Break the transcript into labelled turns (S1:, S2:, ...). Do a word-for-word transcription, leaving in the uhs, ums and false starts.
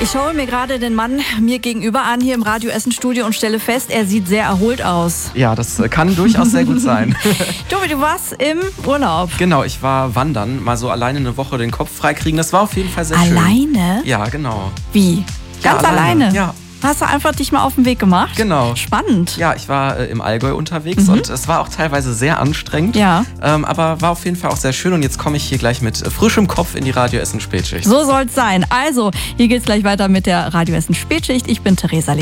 S1: Ich schaue mir gerade den Mann mir gegenüber an hier im Radio Essen Studio und stelle fest, er sieht sehr erholt aus.
S2: Ja, das kann durchaus sehr gut sein.
S1: Tobi, du warst im Urlaub.
S2: Genau, ich war wandern, mal so alleine eine Woche den Kopf freikriegen. Das war auf jeden Fall sehr schön.
S1: Alleine?
S2: Ja, genau.
S1: Wie? Ganz
S2: ja, alleine?
S1: alleine?
S2: Ja.
S1: Hast du einfach dich mal auf den Weg gemacht?
S2: Genau.
S1: Spannend.
S2: Ja, ich war äh, im Allgäu unterwegs
S1: Mhm.
S2: und es war auch teilweise sehr anstrengend.
S1: Ja.
S2: Ähm, aber war auf jeden Fall auch sehr schön und jetzt komme ich hier gleich mit äh, frischem Kopf in die Radio Essen Spätschicht.
S1: So soll's sein. Also, hier geht's gleich weiter mit der Radio Essen Spätschicht. Ich bin Theresa Le